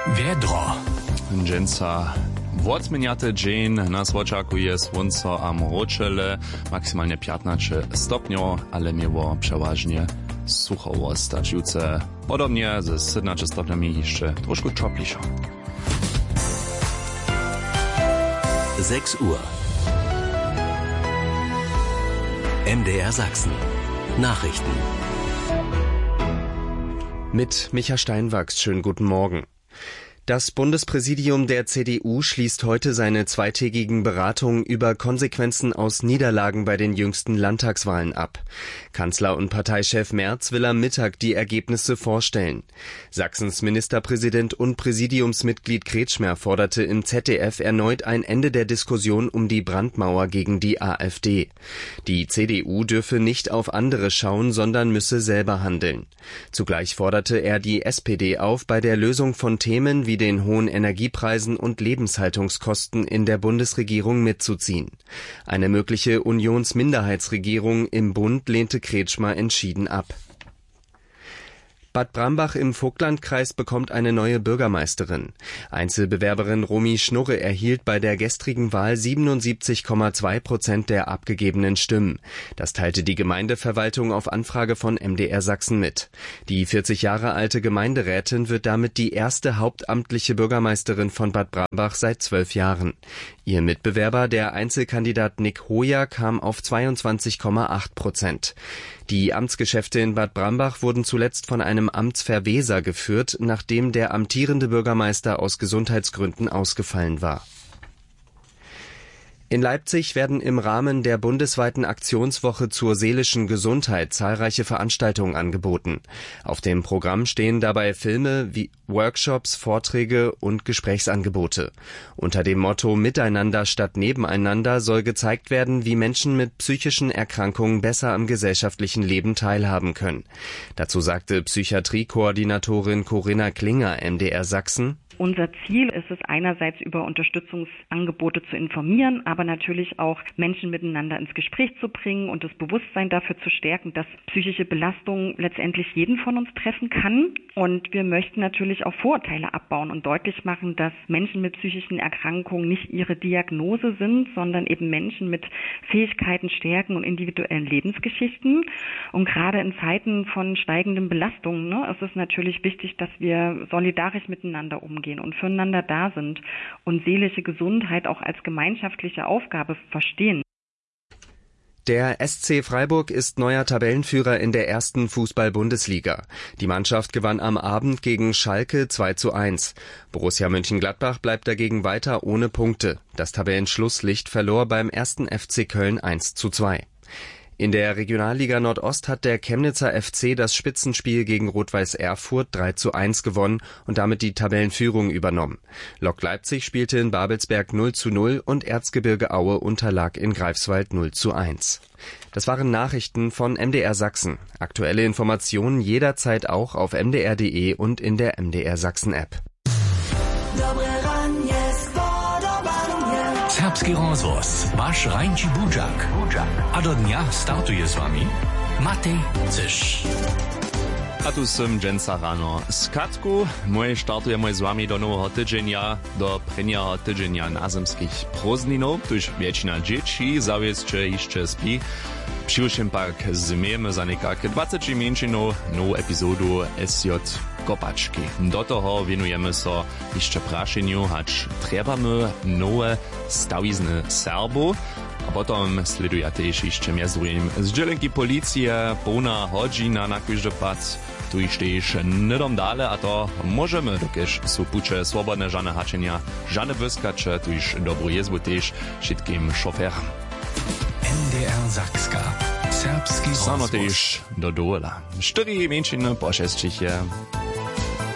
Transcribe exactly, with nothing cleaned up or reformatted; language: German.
Wiedro. Dżęca Wotminiate dzień nas oczekuje słońce a mroczele, maksymalnie piętnaście stopni, ale mieło przeważnie sucho stać. Jutro podobnie ze siedemnastoma stopniami jeszcze troszkę czoplisze. sechs Uhr. M D R Sachsen. Nachrichten. Mit Micha Steinwachs, schönen guten Morgen. Das Bundespräsidium der C D U schließt heute seine zweitägigen Beratungen über Konsequenzen aus Niederlagen bei den jüngsten Landtagswahlen ab. Kanzler und Parteichef Merz will am Mittag die Ergebnisse vorstellen. Sachsens Ministerpräsident und Präsidiumsmitglied Kretschmer forderte im Z D F erneut ein Ende der Diskussion um die Brandmauer gegen die AfD. Die C D U dürfe nicht auf andere schauen, sondern müsse selber handeln. Zugleich forderte er die S P D auf, bei der Lösung von Themen wie den hohen Energiepreisen und Lebenshaltungskosten in der Bundesregierung mitzuziehen. Eine mögliche Unionsminderheitsregierung im Bund lehnte Kretschmer entschieden ab. Bad Brambach im Vogtlandkreis bekommt eine neue Bürgermeisterin. Einzelbewerberin Romy Schnurre erhielt bei der gestrigen Wahl siebenundsiebzig Komma zwei Prozent der abgegebenen Stimmen. Das teilte die Gemeindeverwaltung auf Anfrage von M D R Sachsen mit. Die vierzig Jahre alte Gemeinderätin wird damit die erste hauptamtliche Bürgermeisterin von Bad Brambach seit zwölf Jahren. Ihr Mitbewerber, der Einzelkandidat Nick Hoyer, kam auf zweiundzwanzig Komma acht Prozent. Die Amtsgeschäfte in Bad Brambach wurden zuletzt von einem Amtsverweser geführt, nachdem der amtierende Bürgermeister aus Gesundheitsgründen ausgefallen war. In Leipzig werden im Rahmen der bundesweiten Aktionswoche zur seelischen Gesundheit zahlreiche Veranstaltungen angeboten. Auf dem Programm stehen dabei Filme wie Workshops, Vorträge und Gesprächsangebote. Unter dem Motto Miteinander statt Nebeneinander soll gezeigt werden, wie Menschen mit psychischen Erkrankungen besser am gesellschaftlichen Leben teilhaben können. Dazu sagte Psychiatriekoordinatorin Corinna Klinger M D R Sachsen: Unser Ziel ist es einerseits, über Unterstützungsangebote zu informieren, aber natürlich auch Menschen miteinander ins Gespräch zu bringen und das Bewusstsein dafür zu stärken, dass psychische Belastung letztendlich jeden von uns treffen kann. Und wir möchten natürlich auch Vorurteile abbauen und deutlich machen, dass Menschen mit psychischen Erkrankungen nicht ihre Diagnose sind, sondern eben Menschen mit Fähigkeiten, Stärken und individuellen Lebensgeschichten. Und gerade in Zeiten von steigenden Belastungen, ne, ist es natürlich wichtig, dass wir solidarisch miteinander umgehen und füreinander da sind und seelische Gesundheit auch als gemeinschaftliche Aufgabe verstehen. Der S C Freiburg ist neuer Tabellenführer in der ersten Fußball-Bundesliga. Die Mannschaft gewann am Abend gegen Schalke zwei zu eins. Borussia Mönchengladbach bleibt dagegen weiter ohne Punkte. Das Tabellenschlusslicht verlor beim ersten F C Köln eins zu zwei. In der Regionalliga Nordost hat der Chemnitzer F C das Spitzenspiel gegen Rot-Weiß Erfurt drei zu eins gewonnen und damit die Tabellenführung übernommen. Lok Leipzig spielte in Babelsberg null zu null und Erzgebirge Aue unterlag in Greifswald null zu eins. Das waren Nachrichten von M D R Sachsen. Aktuelle Informationen jederzeit auch auf m d r punkt d e und in der M D R Sachsen App. Serbski rozvoz, vaš Rajnči Budžak. A do dňa startuje s vami Matej Ciš. A tu som Dżęca rano z Katku. Moje startujemy z wami do nowego tydzienia, do prvního tydzienia nazemskich prázdninov, tuž většina dzieci zawieszcze jeszcze spi. Přiušim pak zmiemy za nekak dvadsať minčinov novú epizodu S J Kopačky. Do toho venujemy so jeszcze prašeniu, hač trebamy nowe stawizny Serbov. A potom sleduje też jeszcze między drugim zdzielenki policije, pełna godzina na każdy pad. Tu jeszcze nidom dale, a to możemy, dokiż są pucze swobodne żane haczenia, żane wyskacze, tu już dobrą jezbu też wszystkim szoferom. M D R Sakska. Serbski rozvoz. Samo też do dola. Cztery mięczyny po šestich je.